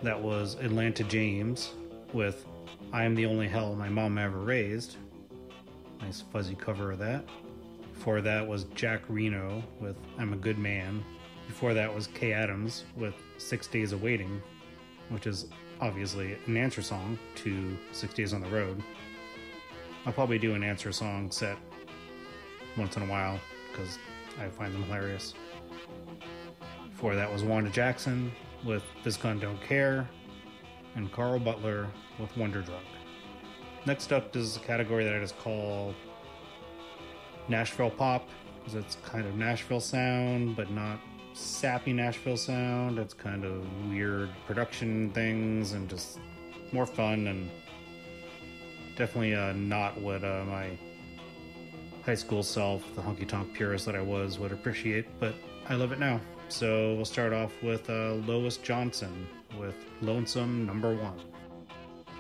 That was Atlanta James with I Am the Only Hell My Mom Ever Raised. Nice fuzzy cover of that. Before that was Jack Reno with I'm a Good Man. Before that was Kay Adams with 6 Days of Waiting, which is obviously an answer song to 6 Days on the Road. I'll probably do an answer song set once in a while because I find them hilarious. Before that was Wanda Jackson with This Gun Don't Care, and Carl Butler with Wonder Drug. Next up is a category that I just call Nashville Pop, because it's kind of Nashville sound, but not sappy Nashville sound. It's kind of weird production things and just more fun, and definitely not what my high school self, the honky-tonk purist that I was, would appreciate, but I love it now. So we'll start off with Lois Johnson with Lonesome Number One.